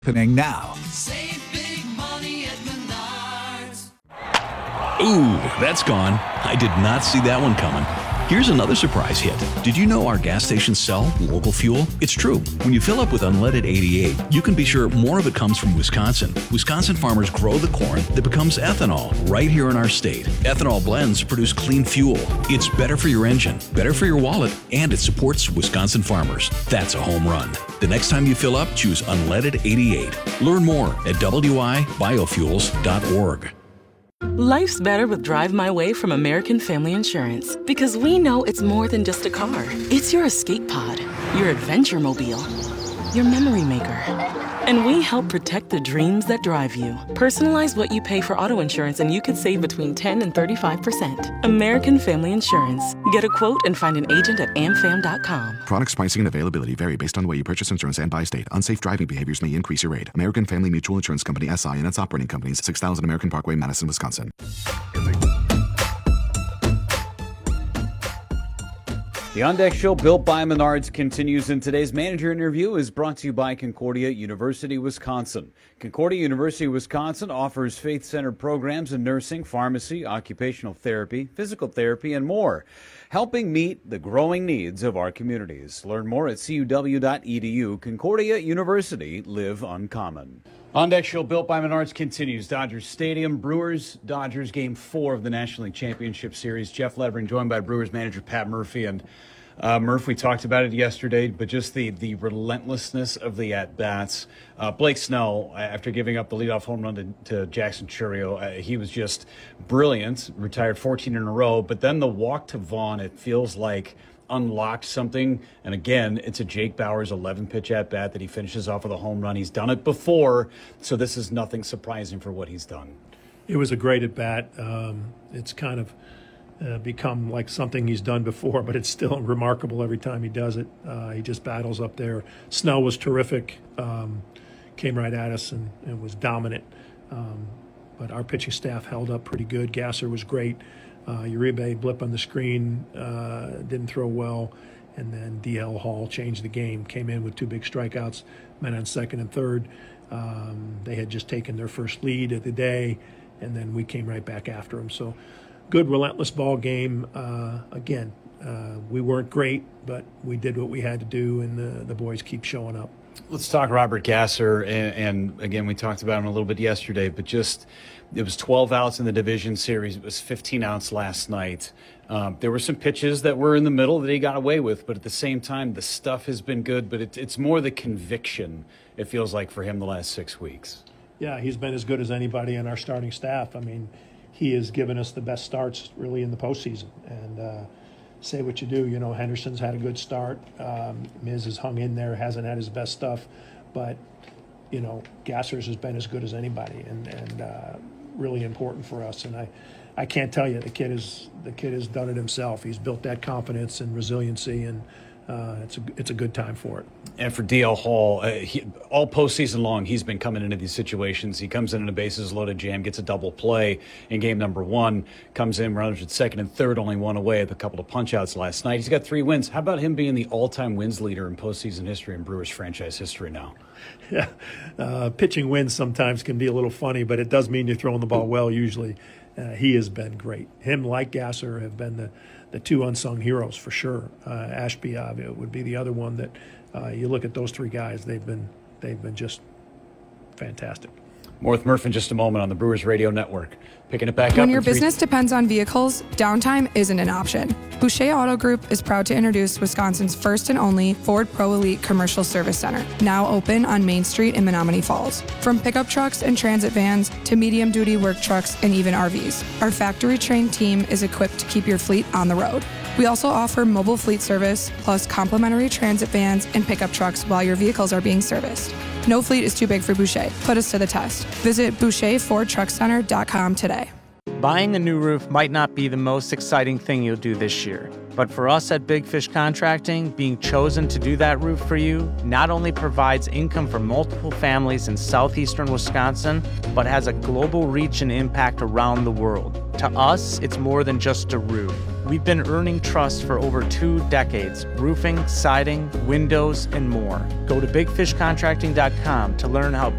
Happening now. Save big money at Menards. Ooh, that's gone. I did not see that one coming. Here's another surprise hit. Did you know our gas stations sell local fuel? It's true. When you fill up with unleaded 88, you can be sure more of it comes from Wisconsin. Wisconsin farmers grow the corn that becomes ethanol right here in our state. Ethanol blends produce clean fuel. It's better for your engine, better for your wallet, and it supports Wisconsin farmers. That's a home run. The next time you fill up, choose unleaded 88. Learn more at wibiofuels.org. Life's better with Drive My Way from American Family Insurance, because we know it's more than just a car. It's your escape pod, your adventure mobile, your memory maker. And we help protect the dreams that drive you. Personalize what you pay for auto insurance and you could save between 10 and 35%. American Family Insurance. Get a quote and find an agent at amfam.com. Products, pricing, and availability vary based on the way you purchase insurance and by state. Unsafe driving behaviors may increase your rate. American Family Mutual Insurance Company, SI, and its operating companies, 6000 American Parkway, Madison, Wisconsin. The On Deck Show, built by Menards, continues, and today's manager interview is brought to you by Concordia University, Wisconsin. Concordia University, Wisconsin offers faith-centered programs in nursing, pharmacy, occupational therapy, physical therapy, and more, helping meet the growing needs of our communities. Learn more at cuw.edu. Concordia University, live uncommon. On Deck Show, built by Menards, continues. Dodgers Stadium, Brewers-Dodgers Game 4 of the National League Championship Series. Jeff Ledring joined by Brewers manager Pat Murphy. And Murph, we talked about it yesterday, but just the relentlessness of the at-bats. Blake Snell, after giving up the leadoff home run to Jackson Chourio, he was just brilliant, retired 14 in a row. But then the walk to Vaughn, it feels like unlocked something. And again, it's a Jake Bauers 11-pitch at-bat that he finishes off with a home run. He's done it before, so this is nothing surprising for what he's done. It was a great at-bat. It's kind of become like something he's done before, but it's still remarkable every time he does it. He just battles up there. Snell was terrific, came right at us and was dominant. But our pitching staff held up pretty good. Gasser was great. Uribe blip on the screen, didn't throw well, and then DL Hall changed the game, came in with 2 big strikeouts, men on second and third. They had just taken their first lead of the day, and then we came right back after them. So good, relentless ball game. Again, we weren't great, but we did what we had to do, and the boys keep showing up. Let's talk Robert Gasser, and again, we talked about him a little bit yesterday, but just it was 12 outs in the division series. It was 15 outs last night. There were some pitches that were in the middle that he got away with, but at the same time, the stuff has been good, but it's more the conviction, it feels like, for him the last 6 weeks. Yeah, he's been as good as anybody in our starting staff. I mean, he has given us the best starts really in the postseason. And say what you do, you know, Henderson's had a good start. Miz has hung in there, hasn't had his best stuff, but you know, Gasser's has been as good as anybody, and really important for us. And I can't tell you, the kid has done it himself. He's built that confidence and resiliency, and it's a good time for it. And for DL Hall, all postseason long, he's been coming into these situations. He comes in a bases loaded jam, gets a double play in game number 1, comes in, runners at second and third, only one away with a couple of punch-outs last night. He's got 3 wins. How about him being the all-time wins leader in postseason history and Brewers franchise history now? Yeah, pitching wins sometimes can be a little funny, but it does mean you're throwing the ball well usually. He has been great. Him, like Gasser, have been the 2 unsung heroes for sure. Ashby would be the other one that you look at those 3 guys. They've been just fantastic. More with Murph in just a moment on the Brewers Radio Network. Picking it back up. When your business depends on vehicles, downtime isn't an option. Boucher Auto Group is proud to introduce Wisconsin's first and only Ford Pro Elite Commercial Service Center, now open on Main Street in Menominee Falls. From pickup trucks and transit vans to medium-duty work trucks and even RVs, our factory-trained team is equipped to keep your fleet on the road. We also offer mobile fleet service, plus complimentary transit vans and pickup trucks while your vehicles are being serviced. No fleet is too big for Boucher. Put us to the test. Visit BoucherFordTruckCenter.com today. Buying a new roof might not be the most exciting thing you'll do this year, but for us at Big Fish Contracting, being chosen to do that roof for you not only provides income for multiple families in southeastern Wisconsin, but has a global reach and impact around the world. To us, it's more than just a roof. We've been earning trust for over 2 decades, roofing, siding, windows, and more. Go to bigfishcontracting.com to learn how